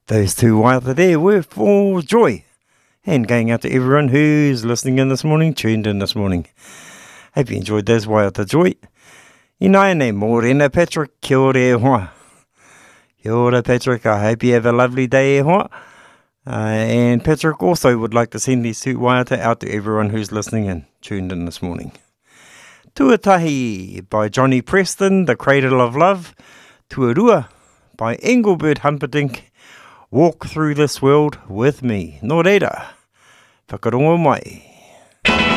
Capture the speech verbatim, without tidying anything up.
Those two waiata there were for Joy. And going out to everyone who's listening in this morning, tuned in this morning. Hope you enjoyed those waiata, Joy. I nai nei mōrena, Patrick, kia ora e hoa. Kia ora, Patrick, I hope you have a lovely day e hoa. Uh, and Patrick also would like to send these two waiata out to everyone who's listening in, tuned in this morning. Tuatahi by Johnny Preston, The Cradle of Love. Tuarua by Engelbert Humperdinck, Walk Through This World With Me. Nō reira, whakarongo mai.